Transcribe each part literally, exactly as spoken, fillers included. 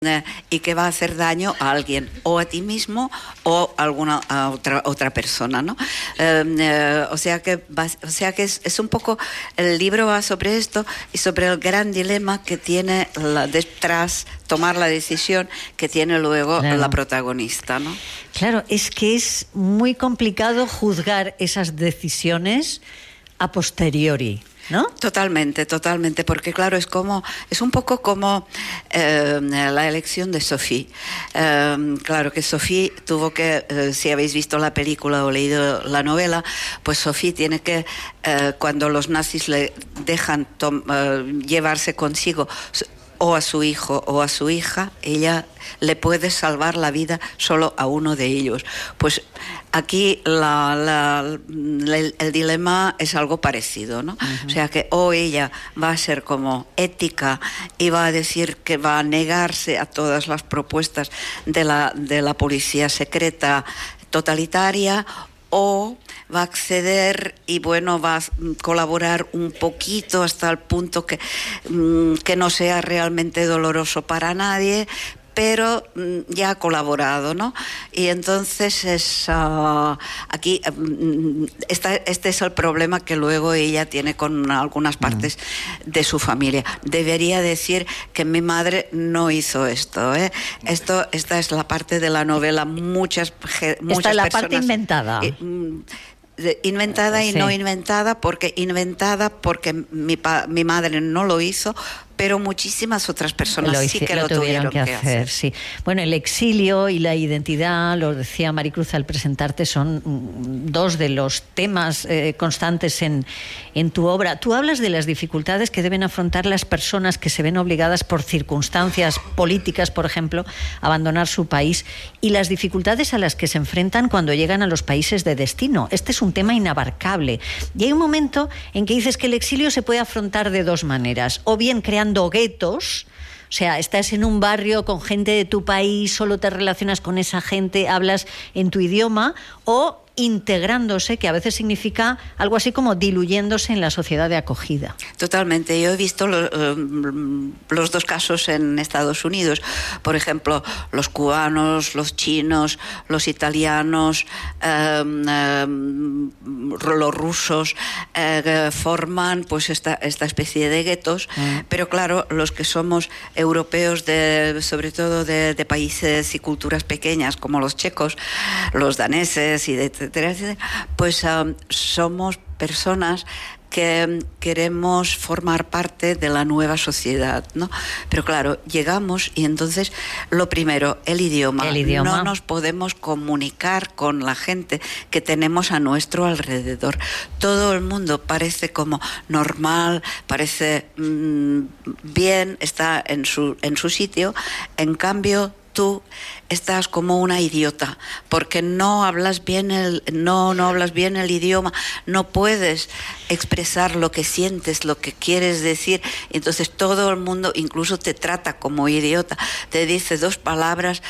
eh, y que va a hacer daño a alguien, o a ti mismo o a alguna a otra otra persona, ¿no? Eh, eh, o sea que va, o sea que es, es un poco, el libro va sobre esto y sobre el gran dilema que tiene la, detrás tomar la decisión que tiene luego claro. la protagonista, ¿no? Claro, es que es muy complicado juzgar esas decisiones a posteriori, ¿no? Totalmente, totalmente, porque claro, es como, es un poco como eh, la elección de Sophie. Eh, claro que Sophie tuvo que, eh, si habéis visto la película o leído la novela, pues Sophie tiene que, eh, cuando los nazis le dejan tom, eh, llevarse consigo o a su hijo o a su hija, ella le puede salvar la vida solo a uno de ellos. Pues aquí la, la, la, el dilema es algo parecido, ¿no? Uh-huh. O sea que o ella va a ser como ética y va a decir que va a negarse a todas las propuestas de la, de la policía secreta totalitaria, o va a acceder y bueno, va a colaborar un poquito hasta el punto que, que no sea realmente doloroso para nadie, pero ya ha colaborado, ¿no? Y entonces es uh, aquí uh, esta, este es el problema que luego ella tiene con algunas partes de su familia. Debería decir que mi madre no hizo esto, ¿eh? Esto, esta es la parte de la novela. Muchas, muchas esta es la personas, parte inventada. Eh, inventada y sí. no inventada, porque inventada porque mi, pa, mi madre no lo hizo, pero muchísimas otras personas lo hice, sí que lo, lo tuvieron, tuvieron que, que hacer, hacer. Sí. Bueno, el exilio y la identidad, lo decía Maricruz al presentarte, son dos de los temas eh, constantes en, en tu obra. Tú hablas de las dificultades que deben afrontar las personas que se ven obligadas por circunstancias políticas, por ejemplo, a abandonar su país, y las dificultades a las que se enfrentan cuando llegan a los países de destino. Este es un tema inabarcable. Y hay un momento en que dices que el exilio se puede afrontar de dos maneras, o bien creando guetos, o sea, estás en un barrio con gente de tu país, solo te relacionas con esa gente, hablas en tu idioma, o integrándose, que a veces significa algo así como diluyéndose en la sociedad de acogida. Totalmente. Yo he visto lo, um, los dos casos en Estados Unidos. Por ejemplo, los cubanos, los chinos, los italianos, um, um, los rusos uh, forman pues esta, esta especie de guetos, mm. pero claro, los que somos europeos, de, sobre todo de, de países y culturas pequeñas como los checos, los daneses y de pues um, somos personas que queremos formar parte de la nueva sociedad, ¿no? Pero claro, llegamos y entonces lo primero, el idioma. El idioma. No nos podemos comunicar con la gente que tenemos a nuestro alrededor. Todo el mundo parece como normal, parece mmm, bien, está en su, en su sitio. En cambio, tú estás como una idiota porque no hablas bien el no no hablas bien el idioma, no puedes expresar lo que sientes, lo que quieres decir. Entonces todo el mundo incluso te trata como idiota, te dice dos palabras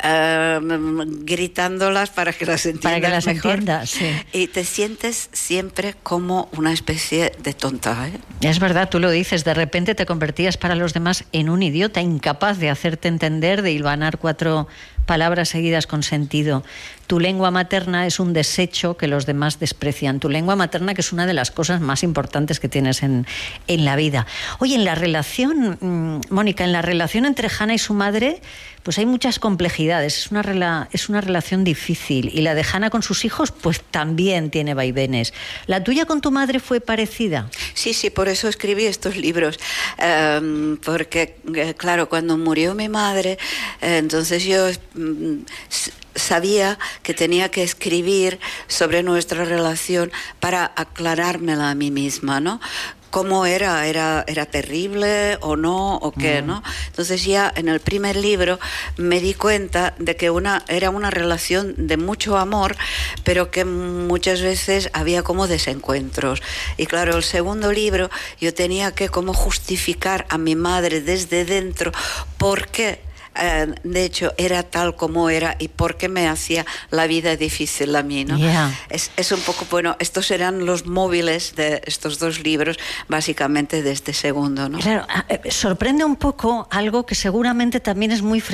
uh, gritándolas para que las entiendas para que las mejor. Entiendas, sí. Y te sientes siempre como una especie de tonta, ¿eh? Es verdad, tú lo dices, de repente te convertías para los demás en un idiota, incapaz de hacerte entender, de hilvanar cuatro palabras seguidas con sentido. Tu lengua materna es un desecho que los demás desprecian. Tu lengua materna, que es una de las cosas más importantes que tienes en, en la vida. Oye, en la relación, mmm, Mónica, en la relación entre Hannah y su madre, pues hay muchas complejidades. Es una, rela, es una relación difícil. Y la de Hannah con sus hijos, pues también tiene vaivenes. ¿La tuya con tu madre fue parecida? Sí, sí, por eso escribí estos libros. Um, porque, claro, cuando murió mi madre, eh, entonces yo um, sabía que tenía que escribir sobre nuestra relación para aclarármela a mí misma, ¿no? ¿Cómo era? ¿Era, era terrible o no? ¿O qué? Mm. ¿No? Entonces ya en el primer libro me di cuenta de que una, era una relación de mucho amor, pero que muchas veces había como desencuentros. Y claro, el segundo libro yo tenía que como justificar a mi madre desde dentro por qué eh, de hecho, era tal como era y por qué me hacía la vida difícil a mí, ¿no? Yeah. Es, es un poco, bueno, estos eran los móviles de estos dos libros, básicamente de este segundo, ¿no? Claro, sorprende un poco algo que seguramente también es muy frecuente